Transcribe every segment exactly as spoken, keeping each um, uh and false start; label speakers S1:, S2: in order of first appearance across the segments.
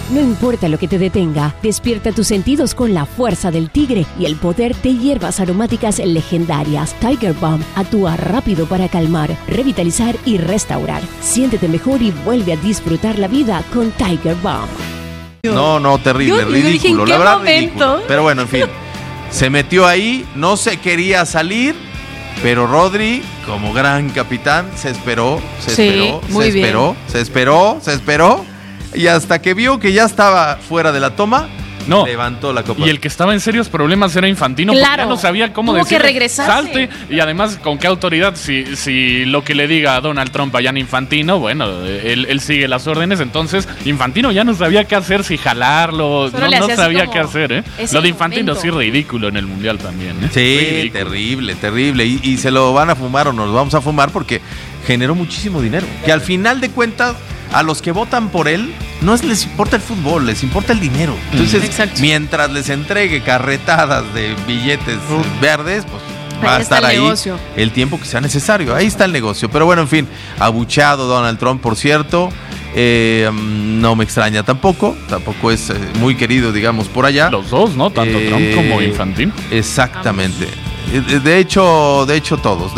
S1: No importa lo que te detenga, despierta tus sentidos con la fuerza del tigre y el poder de hierbas aromáticas legendarias. Tiger Balm actúa rápido para calmar, revitalizar y restaurar. Siéntete mejor y vuelve a disfrutar la vida con Tiger Balm.
S2: No, no, terrible,
S3: yo,
S2: ridículo,
S3: yo dije, ¿en
S2: la
S3: qué
S2: verdad
S3: momento?
S2: ridículo. Pero bueno, en fin, se metió ahí, no se quería salir, pero Rodri, como gran capitán, se esperó, se
S3: Sí,
S2: esperó,
S3: muy
S2: se
S3: bien.
S2: esperó, se esperó, se esperó, y hasta que vio que ya estaba fuera de la toma,
S4: No.
S2: levantó la copa.
S4: Y el que estaba en serios problemas era Infantino,
S3: Claro.
S4: porque ya no sabía cómo
S3: Tuvo que
S4: decirle,
S3: regresarse.
S4: salte. Y además, ¿con qué autoridad? Si, si lo que le diga a Donald Trump allá en Infantino, bueno, él, él sigue las órdenes. Entonces, Infantino ya no sabía qué hacer, si jalarlo,
S3: Solo
S4: no,
S3: le
S4: no
S3: hacía así
S4: sabía
S3: como,
S4: qué hacer, ¿eh?
S3: "Es
S4: Lo
S3: el
S4: de Infantino
S3: momento".
S4: sí ridículo en el Mundial también, ¿eh?
S2: Sí,
S4: Ridículo.
S2: terrible, terrible. Y, y se lo van a fumar o nos lo vamos a fumar porque generó muchísimo dinero. Que al final de cuentas, a los que votan por él, no es, les importa el fútbol, les importa el dinero. Entonces,
S3: Exacto.
S2: mientras les entregue carretadas de billetes uh. verdes, pues va
S3: Ahí
S2: a
S3: está
S2: estar
S3: el
S2: ahí
S3: negocio.
S2: el tiempo que sea necesario. Ahí está el negocio. Pero bueno, en fin, abucheado Donald Trump, por cierto. Eh, no me extraña tampoco. Tampoco es eh, muy querido, digamos, por allá.
S4: Los dos, ¿no? Tanto
S2: Eh,
S4: Trump como Infantino.
S2: Exactamente. Eh, De hecho, de hecho todos.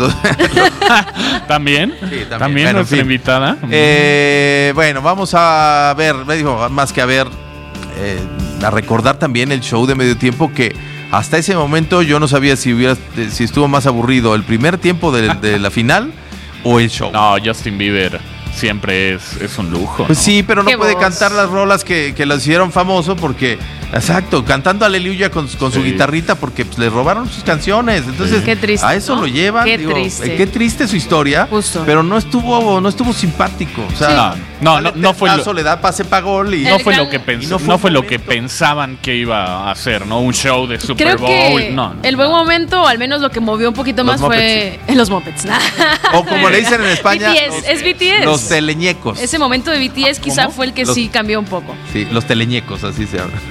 S4: ¿También?
S2: Sí, también.
S4: También
S2: Bueno,
S4: nuestra
S2: en fin.
S4: invitada.
S2: Eh, bueno, vamos a ver, me dijo, más que a ver, eh, a recordar también el show de medio tiempo que hasta ese momento yo no sabía si hubiera, si estuvo más aburrido el primer tiempo de, de la final o el show.
S4: No, Justin Bieber siempre es, es un lujo.
S2: Pues
S4: ¿no?
S2: sí, pero no
S3: Qué
S2: puede
S3: voz.
S2: cantar las rolas que, que lo hicieron famoso porque, exacto, cantando Aleluya con, con su
S4: Sí.
S2: guitarrita porque pues, le robaron sus canciones. Entonces,
S3: Qué triste,
S2: a eso
S3: ¿no?
S2: lo llevan.
S3: Qué
S2: digo,
S3: triste.
S2: eh, Qué triste su historia.
S3: Justo.
S2: Pero no estuvo, no estuvo simpático. O sea,
S4: No, no, no, no fue lo-
S2: le da pase pa' gol y
S4: No
S3: El
S4: fue
S3: gran-
S4: lo que pens-
S2: y
S4: no
S2: no
S4: fue,
S2: fue un
S4: lo que
S2: momento.
S4: pensaban que iba a hacer, ¿no? Un show de Super
S3: Creo
S4: Bowl.
S3: que
S4: no, no,
S3: el buen
S4: no.
S3: momento, o al menos lo que movió un poquito
S2: Los
S3: más fue en los Muppets.
S2: O como le dicen en España,
S3: B T S,
S2: los-
S3: es B T S.
S2: los teleñecos.
S3: Ese momento de B T S quizá
S2: ¿Cómo?
S3: fue el que
S2: Los-
S3: sí cambió un poco.
S2: Sí, los teleñecos, así se habla.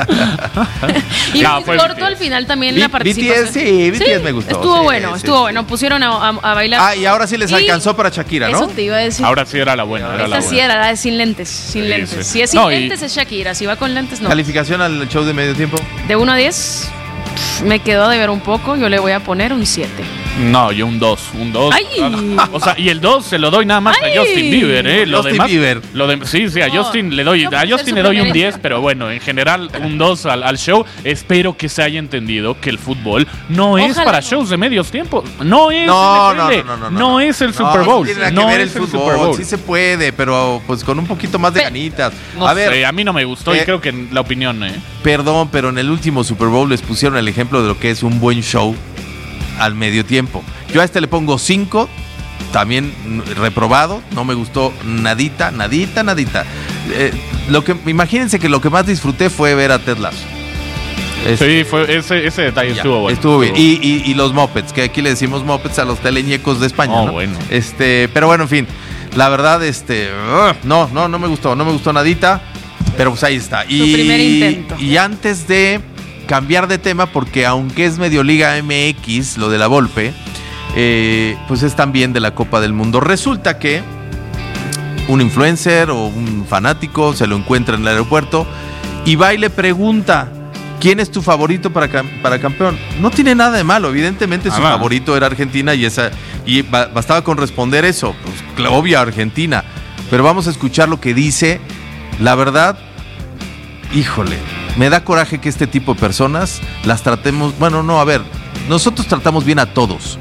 S3: Y
S4: Ya,
S3: muy
S4: fue
S3: corto
S4: B T S.
S3: al final también
S2: B-
S3: la participación.
S2: B T S, sí, B T S me gustó.
S3: Estuvo
S2: Sí,
S3: bueno,
S2: sí,
S3: estuvo
S2: sí.
S3: bueno. Pusieron a, a- a bailar.
S2: Ah, y ahora sí les
S3: Y
S2: alcanzó para Shakira, ¿no?
S3: Eso te iba a decir.
S4: Ahora sí era la buena. Era la
S3: Esta sí
S4: buena.
S3: era la de sin lentes, sin
S4: Sí,
S3: lentes.
S4: sí.
S3: Si es sin
S4: No, y-
S3: lentes es Shakira, si va con lentes no.
S2: Calificación al show de medio tiempo.
S3: De uno a diez, pff, me quedó de ver un poco, yo le voy a poner un siete.
S4: No, yo un dos, un dos.
S3: ¡Ay!
S4: O sea, y el dos se lo doy nada más
S3: ¡Ay!
S4: a Justin Bieber, ¿eh? Lo
S2: Justin
S4: demás,
S2: Bieber.
S4: Lo de, sí, sí, a
S3: No,
S4: Justin le doy,
S3: no
S4: a
S3: puede
S4: Justin
S3: ser
S4: le doy un
S3: su
S4: diez, pero bueno, en general un dos al, al show. Espero que se haya entendido que el fútbol no es
S3: Ojalá
S4: para
S3: no.
S4: shows de medios tiempos. No es
S2: No,
S4: N
S2: no,
S4: F L,
S2: no, no, no, no.
S4: es el
S2: No,
S4: Super
S2: no
S4: Bowl.
S2: tiene nada
S4: No
S2: que ver el
S4: es el
S2: fútbol.
S4: Super Bowl.
S2: Sí se puede, pero pues con un poquito más de
S3: Pe-
S2: ganitas.
S4: No
S2: a ver,
S4: sé, a mí no me gustó y
S2: eh,
S4: creo que la opinión, ¿eh?
S2: perdón, pero en el último Super Bowl les pusieron el ejemplo de lo que es un buen show al medio tiempo. Yo a este le pongo cinco, también mm, reprobado, no me gustó nadita, nadita, nadita. Eh, lo que, imagínense que lo que más disfruté fue ver a Ted Lasso. Es-
S4: Sí, fue ese, ese detalle
S2: ya,
S4: estuvo bueno.
S2: estuvo bien. Y, y- y los Muppets, que aquí le decimos Muppets a los teleñecos de España.
S4: Oh,
S2: ¿no?
S4: bueno.
S2: Este, pero bueno, en fin. La verdad, este. uh, no, no, no me gustó, no me gustó nadita. Pero pues ahí está. Y,
S3: primer intento.
S2: Y antes de cambiar de tema, porque aunque es medio Liga M X, lo de la Volpe, eh, pues es también de la Copa del Mundo. Resulta que un influencer o un fanático se lo encuentra en el aeropuerto y va y le pregunta: ¿quién es tu favorito para, cam- para campeón? No tiene nada de malo, evidentemente su
S4: Ah, va.
S2: favorito era Argentina y esa y ba- bastaba con responder eso, pues cl- obvio Argentina. Pero vamos a escuchar lo que dice. La verdad, híjole, me da coraje que este tipo de personas las tratemos, bueno, no, a ver, nosotros tratamos bien a todos.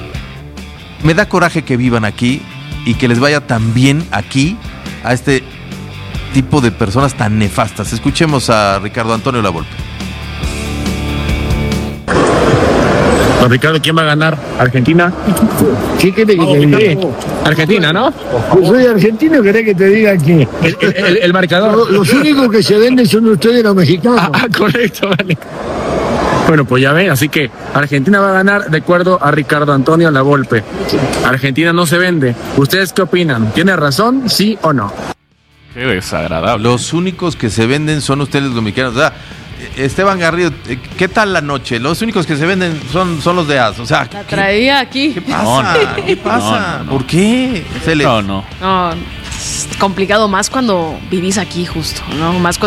S2: Me da coraje que vivan aquí y que les vaya tan bien aquí a este tipo de personas tan nefastas. Escuchemos a Ricardo Antonio Lavolpe.
S5: Don Ricardo, ¿quién va a ganar? ¿Argentina?
S6: ¿Qué querés que te diga?
S5: Argentina, ¿no?
S6: Yo soy argentino, ¿querés que te diga que
S5: El, el- el- el marcador.
S6: Lo- los únicos que se venden son ustedes los mexicanos?
S5: Ah, ah, correcto, vale. Bueno, pues ya ven, así que Argentina va a ganar de acuerdo a Ricardo Antonio Lavolpe. Argentina no se vende. ¿Ustedes qué opinan? ¿Tiene razón, sí o no?
S4: Qué desagradable.
S2: Los únicos que se venden son ustedes los mexicanos. O sea, Esteban Garrido, ¿qué tal la noche? Los únicos que se venden son, son los de A S. O sea,
S3: La
S2: ¿qué,
S3: traía aquí.
S2: qué pasa?
S4: No, no,
S2: ¿Qué pasa?
S4: no, no, no.
S2: ¿Por qué? Se le-
S4: No, no.
S3: No, es complicado más cuando vivís aquí justo, ¿no? Más